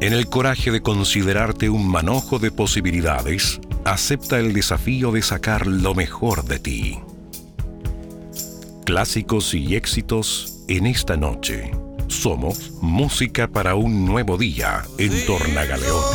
En el coraje de considerarte un manojo de posibilidades, acepta el desafío de sacar lo mejor de ti. Clásicos y éxitos en esta noche. Somos música para un nuevo día en Tornagaleón.